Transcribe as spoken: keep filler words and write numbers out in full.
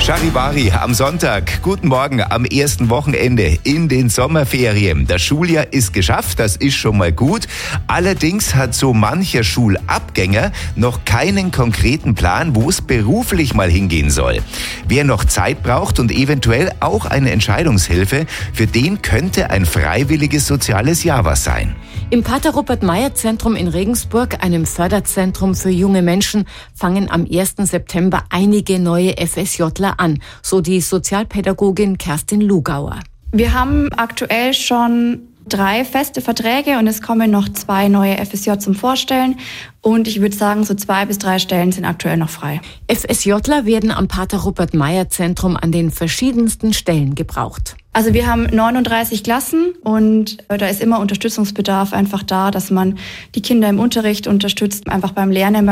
Charivari am Sonntag. Guten Morgen am ersten Wochenende in den Sommerferien. Das Schuljahr ist geschafft, das ist schon mal gut. Allerdings hat so mancher Schulabgänger noch keinen konkreten Plan, wo es beruflich mal hingehen soll. Wer noch Zeit braucht und eventuell auch eine Entscheidungshilfe, für den könnte ein freiwilliges soziales Jahr was sein. Im Pater-Robert-Meyer-Zentrum in Regensburg, einem Förderzentrum für junge Menschen, fangen am ersten September einige neue FSJler an, so die Sozialpädagogin Kerstin Lugauer. Wir haben aktuell schon drei feste Verträge und es kommen noch zwei neue F S J zum Vorstellen. Und ich würde sagen, so zwei bis drei Stellen sind aktuell noch frei. FSJler werden am Pater-Robert-Meyer-Zentrum an den verschiedensten Stellen gebraucht. Also wir haben neununddreißig Klassen und da ist immer Unterstützungsbedarf einfach da, dass man die Kinder im Unterricht unterstützt, einfach beim Lernen.